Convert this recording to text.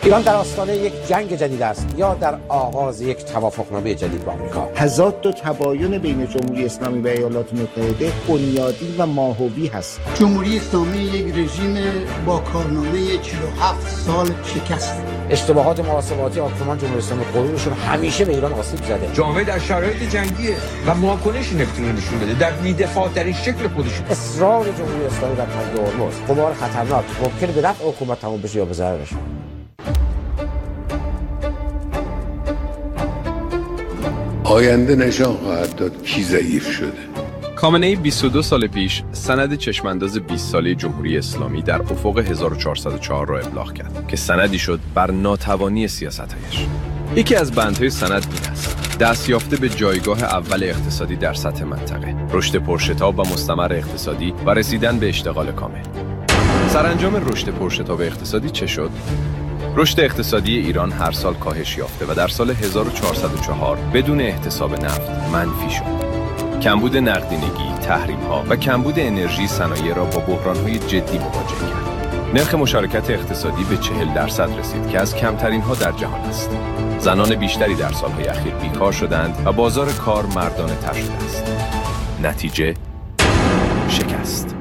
ایران در آستانه یک جنگ جدید است یا در آغاز یک توافقنامه جدید با آمریکا؟ تضاد و تباین بین جمهوری اسلامی و ایالات متحده بنیادی و ماهوی هست. جمهوری اسلامی یک رژیم با کارنامه 47 سال شکست. اشتباهات محاسباتی آکرمان جمهوری اسلامی قرونشون همیشه به ایران آسیب زده. جامعه در شرایط جنگیه و واکنشی نمیتونه نشون بده در بی‌دفاع ترین شکل خودش. اصرار جمهوری اسلامی بر تنگ هرمز قمار خطرناک ممکن به نفع حکومت تموم بشه یا به ضررش. آینده نشان خواهد داد کی ضعیف شده. خامنه‌ای 22 سال پیش سند چشمانداز 20 ساله جمهوری اسلامی در افق 1404 را ابلاغ کرد که سندی شد بر ناتوانی سیاست‌هایش. یکی از بندهای سند این است: دستیافته به جایگاه اول اقتصادی در سطح منطقه، رشد پرشتاب و مستمر اقتصادی و رسیدن به اشتغال کامل. سرانجام رشد پرشتاب اقتصادی چه شد؟ رشد اقتصادی ایران هر سال کاهش یافته و در سال 1404 بدون احتساب نفت منفی شد. کمبود نقدینگی، تحریم‌ها و کمبود انرژی صنایع را با بحران‌های جدی مواجه کرد. نرخ مشارکت اقتصادی به 40% رسید که از کمترین‌ها در جهان است. زنان بیشتری در سال‌های اخیر بیکار شدند و بازار کار مردانه‌تر شده است. نتیجه شکست.